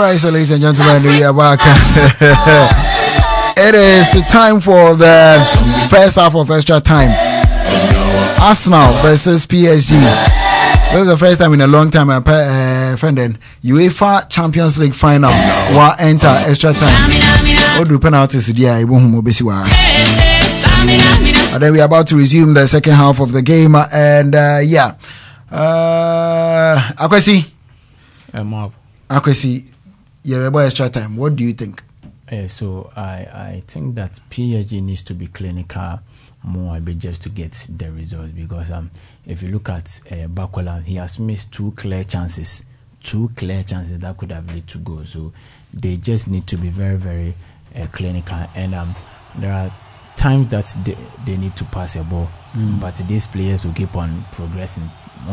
Alright, so ladies and gentlemen, we are back. It is time for the first half of extra time. Arsenal versus PSG. This is the first time in a long time friend UEFA Champions League final will enter extra time. What do penalties there? And then we are about to resume the second half of the game, and Akwesi, you're about extra time. What do you think? So I think that PSG needs to be clinical more, but just to get the results, because if you look at Bakola, he has missed two clear chances that could have led to goal. So they just need to be very, very clinical, and there are times that they need to pass a ball, but these players will keep on progressing.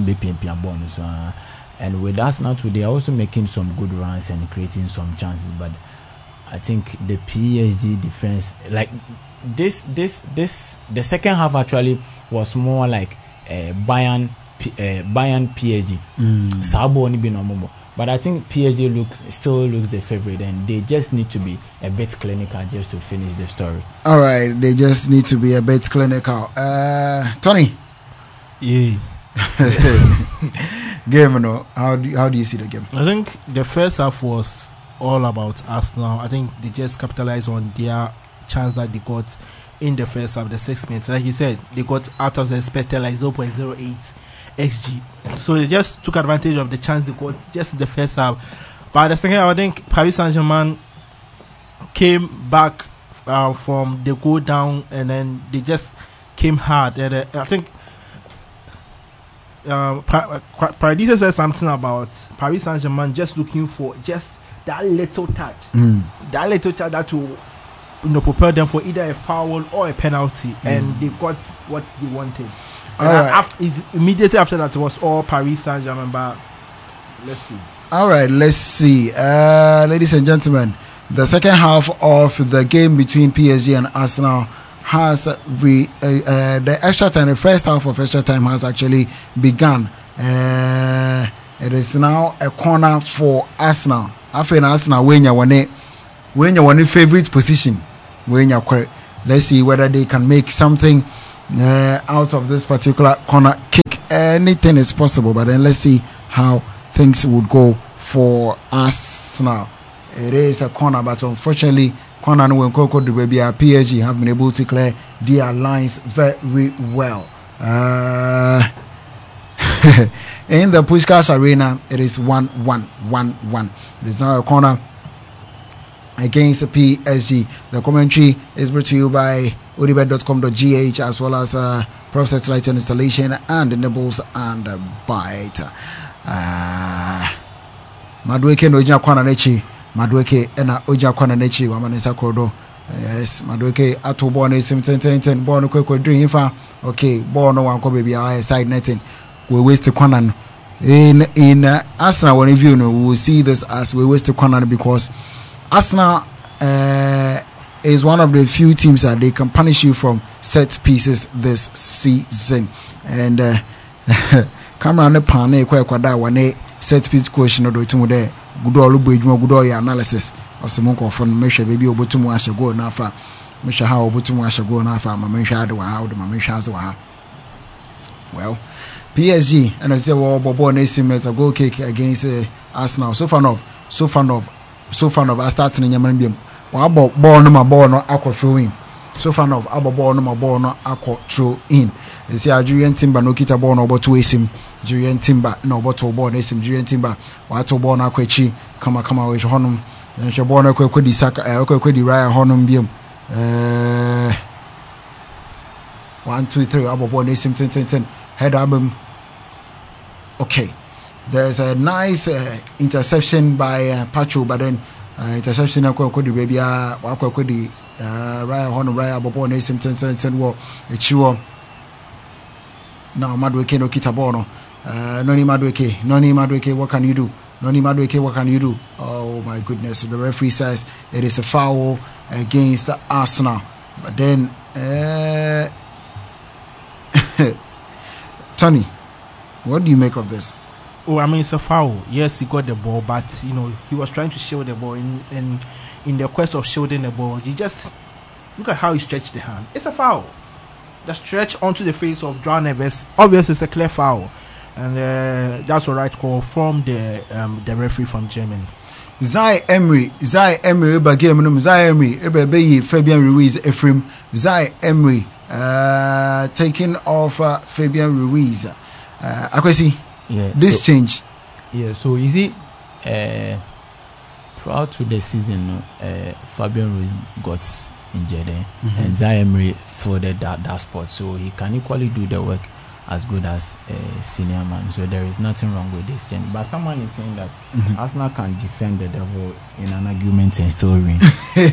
And with us now, they are also making some good runs and creating some chances, but I think the PSG defense, like the second half actually was more like Bayern PSG. Sabo only been on, but I think PSG still looks the favorite, and they just need to be a bit clinical just to finish the story. All right, they just need to be a bit clinical. Tony, yeah. Game, no. How do you see the game? I think the first half was all about Arsenal. I think they just capitalized on their chance that they got in the first half, the 6 minutes. Like you said, they got out of the expected like 0.08 XG. So they just took advantage of the chance they got just in the first half. But the second half, I think Paris Saint-Germain came back from the goal down, and then they just came hard. And I think Paradise said something about Paris Saint-Germain just looking for just that little touch, that will prepare them for either a foul or a penalty, and they got what they wanted. Immediately after that, it was all Paris Saint-Germain. But let's see. All right, let's see, ladies and gentlemen. The second half of the game between PSG and Arsenal has the extra time. The first half of extra time has actually begun. It is now a corner for Arsenal. After Arsenal, when you want favorite position, let's see whether they can make something out of this particular corner kick. Anything is possible, but then let's see how things would go for Arsenal. It is a corner, but unfortunately, corner when Coco the baby PSG have been able to clear their lines very well. In the Puskás Arena, it is 1-1. It is now a corner against the PSG. The commentary is brought to you by odibet.com.gh, as well as Process Light and Installation and Nibbles and Bite. Madueke no ojina kwana nechi. Madueke ena ojina kwana nechi wamanesa kodo. Yes, Madueke ato ball na sim 10 ball no kwekwe dream ifa. Okay, ball no wanko baby side netting. We waste the corner. In Arsenal, when review, we will see this as we waste the corner, because Arsenal is one of the few teams that they can punish you from set pieces this season. And Cameron ne pane kwada wane set piece question do tumu de gudo olubo ejuma gudo ya analysis osemonko fon mehwe baby obotumu ahye na afa mehwe ha obotumu ahye na afa ma mehwe ade wa ha ma mehwe aze wa ha. Well, PSG and I say Bobo Nesim as a goal kick against Arsenal. So far of I starting in Yaman. About ball no aqua throwing. So far of Abba ball no aqua throw in. They say Julian Timber no kita ball no but to Asim. Julian Timber no but to ball Nesim. Julian Timber wato ball na kwechi kama with Honum. And your ball no kwedi saka kwedi Raya Honum bium. 1 2 3 Abba ball Nesim 10 head album. Okay, there's a nice interception by Pacho, but then interception na kwa the baby kwa the Raya Hono Raya Bobo na sim 10 wo echiwo now Madueke no kitabono Noni Madueke what can you do? Noni Madueke what can you do? Oh my goodness, the referee says it is a foul against Arsenal, but then Tony, what do you make of this? Oh, I mean, it's a foul. Yes, he got the ball, but he was trying to shield the ball. And in the quest of shielding the ball, he just look at how he stretched the hand. It's a foul. The stretch onto the face of João Neves, obviously, it's a clear foul, and that's the right call from the referee from Germany. Zai Emery, eba game no Zai Emery, eba Fabian Ruiz Ephraim, Zai Emery, taking off Fabian Ruiz. Akwesi, this change. Yeah, so is it prior to the season, Fabian Ruiz got injured, and Zai Emery flooded that spot, so he can equally do the work as good as a senior man. So there is nothing wrong with this change. But someone is saying that Arsenal can defend the devil in an argument and still win.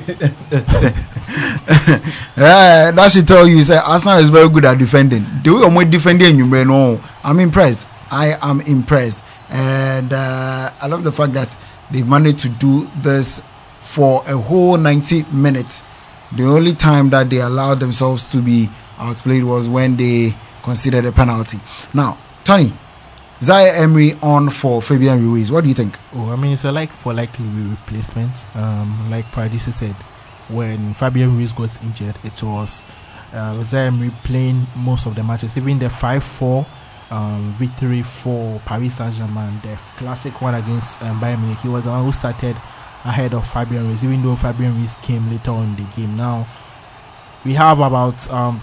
That should tell you, say Arsenal is very good at defending. The way I'm defending you, no, I'm impressed. I am impressed, and I love the fact that they've managed to do this for a whole 90 minutes. The only time that they allowed themselves to be outplayed was when they considered a penalty. Now, Tony, Zai Emery on for Fabian Ruiz. What do you think? Oh, I mean, it's a replacement. Like Paradise said, when Fabian Ruiz got injured, it was Zai Emery playing most of the matches, even the 5-4 victory for Paris Saint-Germain, the classic one against Bayern Munich. He was the one who started ahead of Fabian Ruiz, even though Fabian Ruiz came later on in the game. Now, we have about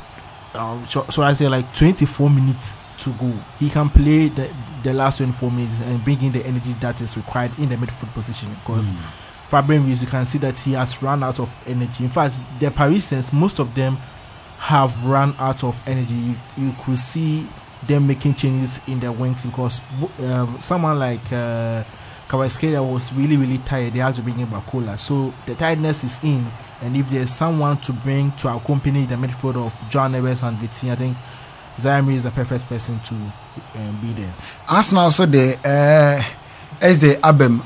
so I say like 24 minutes to go. He can play the last 24 minutes and bring in the energy that is required in the midfield position, because Fabian Ruiz, you can see that he has run out of energy. In fact, the Parisians, most of them have run out of energy. You could see them making changes in their wings, because someone like Kvaratskhelia was really tired. They had to bring in Barcola, so the tiredness is in. And if there's someone to bring to accompany the midfield of João Neves and Vitinha, I think Zai Emery is the perfect person to be there. Arsenal also the Eze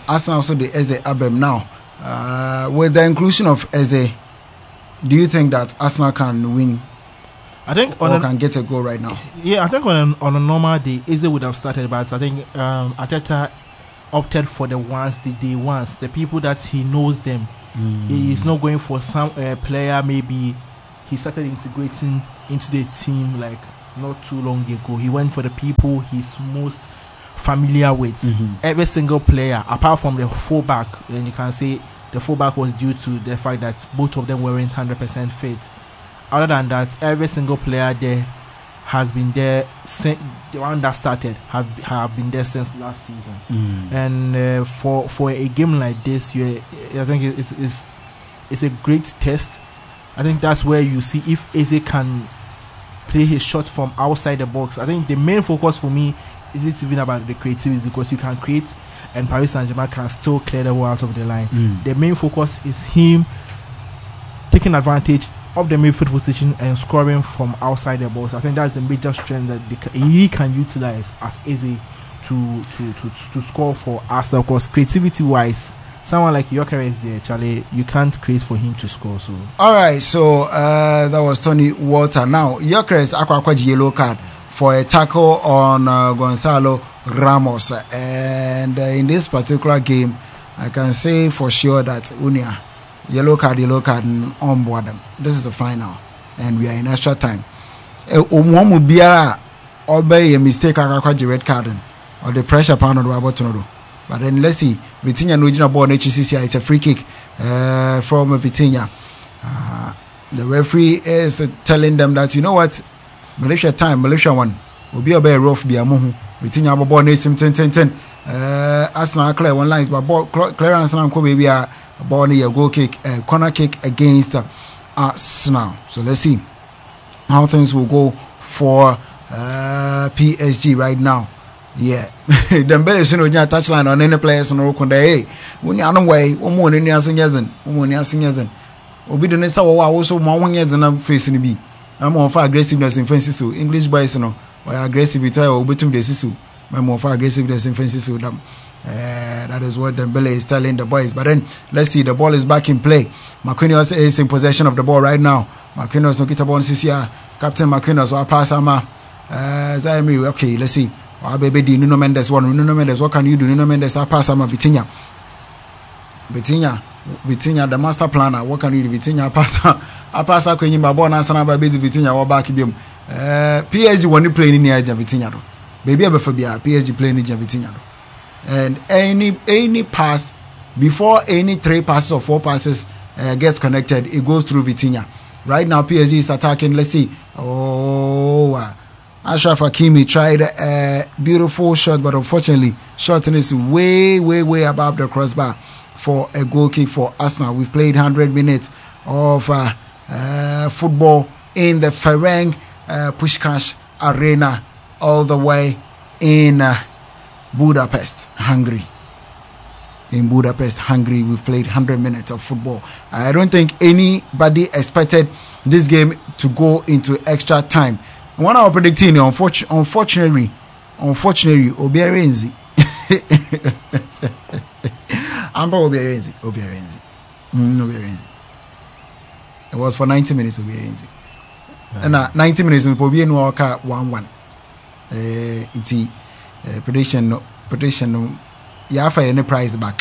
Abem now. With the inclusion of Eze, do you think that Arsenal can win? I think can get a goal right now. Yeah, I think on a normal day, Eze would have started, but I think Arteta opted for the day ones, the people that he knows them. He is not going for some player maybe he started integrating into the team like not too long ago. He went for the people he's most familiar with. Every single player, apart from the fullback, and you can say the fullback was due to the fact that both of them weren't 100% fit. Other than that, every single player there has been there since the one that started have been there since last season. And for a game like this, I think it's a great test. I think that's where you see if Eze can play his shot from outside the box. I think the main focus for me isn't even about the creativity, because you can create and Paris Saint-Germain can still clear the ball out of the line. The main focus is him taking advantage of the midfield position and scoring from outside the box. I think that's the major strength that he can utilize as Eze to score for Arsenal. Because creativity wise, someone like Gyökeres there, Charlie, you can't create for him to score. So all right, so that was Tony Walter. Now Gyökeres akwaji yellow card for a tackle on Gonzalo Ramos, and in this particular game, I can say for sure that Unia. Yellow card on board them. This is a final, and we are in extra time. Omuamu biara obey a mistake akakwaji red card or the pressure pound on Wabotono. But then let's see, Vitinha no ball HCC. It's a free kick from Vitinha. The referee is telling them that, you know what, Malaysia time, Malaysia one will be a very rough biamuhu. Vitinha ball nesim 10. Arsenal clear one lines, but ball clearance and baby are ball near goal kick, corner kick against Arsenal. So let's see how things will go for PSG right now. Yeah, Dembele is no touchline on any players on Okonda. Hey, when you're on the way, one in Yasin, Obi the next hour also more 1 years and I'm facing B. I'm more far aggressiveness in Francis. English boys, or aggressive or between the Sisu. I'm more far aggressiveness in Francis. That is what Dembele is telling the boys. But then let's see, the ball is back in play. Marquinhos is in possession of the ball right now. Marquinhos no kita ball CCR. Captain Marquinhos or pass Ama. Zai Emery. Okay, let's see. Baby Nuno Mendes one. Nuno Mendes, what can you do? Nuno Mendes, I pass Ama Vitinha, the master planner. What can you do? Vitinha, I pass a Queen Babona, Sana Baby Vitinha, or back him. PSG when you play in the edge of Vitinha. Baby ever for PSG playing in Vitinha. And any pass before any 3 passes or 4 passes gets connected, it goes through Vitinha. Right now, PSG is attacking. Let's see. Ashraf Hakimi tried a beautiful shot, but unfortunately, shot is way above the crossbar for a goal kick for Arsenal. We've played 100 minutes of football in the Ferenc Puskás Arena, all the way in Budapest, Hungary. In Budapest, Hungary, we've played 100 minutes of football. I don't think anybody expected this game to go into extra time. One I was predicting, unfortunately, Obiarenzi. Amber Obiarenzi. It was for 90 minutes, Obiarenzi. And 90 minutes, we probably no walker 1-1. Prediction. Yeah, for any prize back.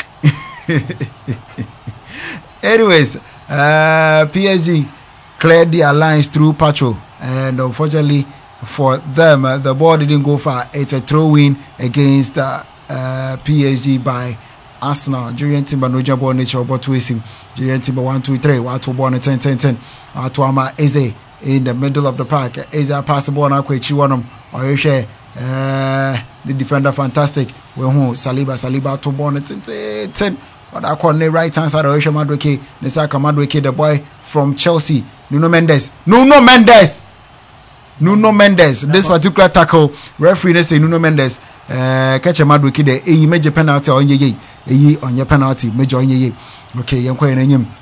Anyways, PSG cleared the alliance through Pacho, and unfortunately for them, the ball didn't go far. It's a throw-in against PSG by Arsenal. Julian Timber no jump on nature, but twisting. Julian Timber 1-2-3. Watu ball 10-10-10. Atuama Eze in the middle of the park. Eze pass the ball now. Kwechiwanum or share. The defender fantastic. Saliba to born 10. But I call the right hand side of Oisha Madueke. Nesaka Madueke, the boy from Chelsea. Nuno Mendes. This particular tackle, referee say Nuno Mendes. Catch a Madueke there. Major penalty on ye. On your penalty. Major on ye. Okay, you're quite